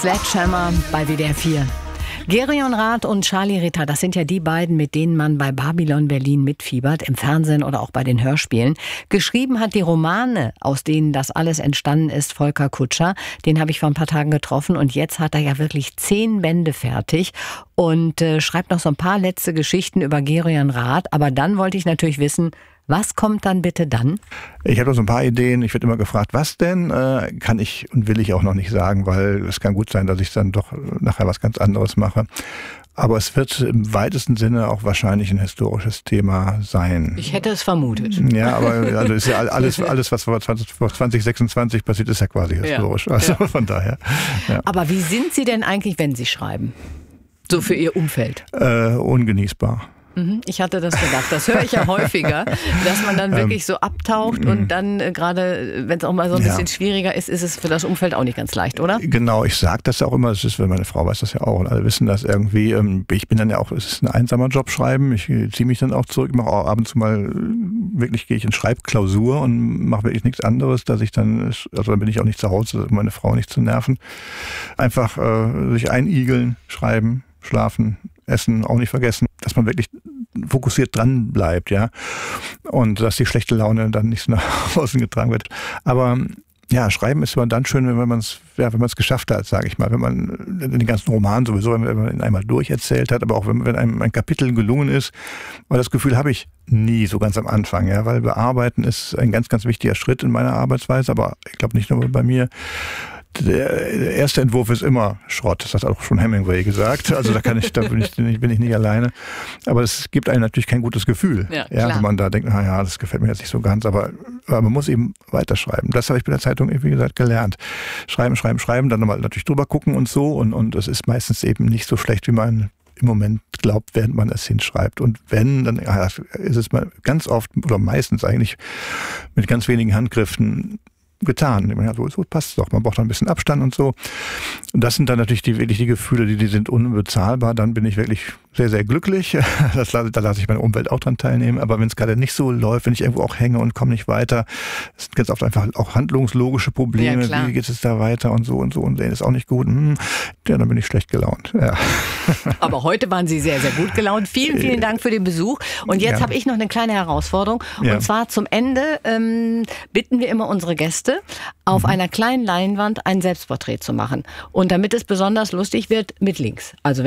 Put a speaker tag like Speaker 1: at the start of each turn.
Speaker 1: Sledgehammer bei WDR 4. Gerion Rath und Charlie Ritter, das sind ja die beiden, mit denen man bei Babylon Berlin mitfiebert, im Fernsehen oder auch bei den Hörspielen. Geschrieben hat die Romane, aus denen das alles entstanden ist, Volker Kutscher. Den habe ich vor ein paar Tagen getroffen und jetzt hat er ja wirklich 10 Bände fertig und schreibt noch so ein paar letzte Geschichten über Gerion Rath. Aber dann wollte ich natürlich wissen, was kommt dann bitte dann?
Speaker 2: Ich habe noch so ein paar Ideen. Ich werde immer gefragt, was denn? Kann ich und will ich auch noch nicht sagen, weil es kann gut sein, dass ich dann doch nachher was ganz anderes mache. Aber es wird im weitesten Sinne auch wahrscheinlich ein historisches Thema sein.
Speaker 1: Ich hätte es vermutet.
Speaker 2: Ja, aber also ist ja alles was vor 2026 passiert, ist ja quasi historisch.
Speaker 1: Ja,
Speaker 2: also
Speaker 1: ja.
Speaker 2: Von daher. Ja.
Speaker 1: Aber wie sind Sie denn eigentlich, wenn Sie schreiben? So für Ihr Umfeld?
Speaker 2: Ungenießbar.
Speaker 1: Ich hatte das gedacht. Das höre ich ja häufiger, dass man dann wirklich so abtaucht und dann gerade, wenn es auch mal so ein bisschen schwieriger ist, ist es für das Umfeld auch nicht ganz leicht, oder?
Speaker 2: Genau, ich sage das ja auch immer, das ist, meine Frau weiß das ja auch und alle wissen das irgendwie. Ich bin dann ja auch, es ist ein einsamer Job schreiben, ich ziehe mich dann auch zurück, mache auch ab und zu mal, wirklich gehe ich in Schreibklausur und mache wirklich nichts anderes, dass ich dann, also dann bin ich auch nicht zu Hause, um meine Frau nicht zu nerven. Einfach sich einigeln, schreiben, schlafen, essen, auch nicht vergessen, dass man wirklich fokussiert dran bleibt, ja. Und dass die schlechte Laune dann nicht so nach außen getragen wird. Aber ja, schreiben ist immer dann schön, wenn man es geschafft hat, sage ich mal. Wenn man den ganzen Roman sowieso, wenn man ihn einmal durcherzählt hat, aber auch wenn einem ein Kapitel gelungen ist. Weil das Gefühl habe ich nie so ganz am Anfang, ja, weil Bearbeiten ist ein ganz, ganz wichtiger Schritt in meiner Arbeitsweise, aber ich glaube nicht nur bei mir. Der erste Entwurf ist immer Schrott, das hat auch schon Hemingway gesagt. Also da bin ich nicht alleine. Aber es gibt einem natürlich kein gutes Gefühl, ja, wenn man da denkt, naja, das gefällt mir jetzt nicht so ganz, aber man muss eben weiterschreiben. Das habe ich bei der Zeitung, wie gesagt, gelernt. Schreiben, dann nochmal natürlich drüber gucken und so. Und es ist meistens eben nicht so schlecht, wie man im Moment glaubt, während man es hinschreibt. Und wenn, dann ist es mal ganz oft oder meistens eigentlich mit ganz wenigen Handgriffen getan. Ja, so passt es doch. Man braucht dann ein bisschen Abstand und so. Und das sind dann natürlich die Gefühle, die sind unbezahlbar. Dann bin ich wirklich sehr, sehr glücklich. Da lasse ich meine Umwelt auch dran teilnehmen. Aber wenn es gerade nicht so läuft, wenn ich irgendwo auch hänge und komme nicht weiter, das sind ganz oft einfach auch handlungslogische Probleme. Ja, wie geht es da weiter und so und denen ist auch nicht gut. Ja, dann bin ich schlecht gelaunt. Ja.
Speaker 1: Aber heute waren Sie sehr, sehr gut gelaunt. Vielen, vielen Dank für den Besuch. Und jetzt habe ich noch eine kleine Herausforderung. Und zwar zum Ende bitten wir immer unsere Gäste, auf einer kleinen Leinwand ein Selbstporträt zu machen. Und damit es besonders lustig wird, mit Links. Also